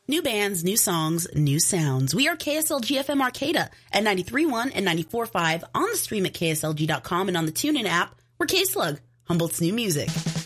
New bands, new songs, new sounds. We are KSLG FM Arcata at 93.1 and 94.5 on the stream at KSLG.com and on the TuneIn app. We're K-Slug, Humboldt's new music.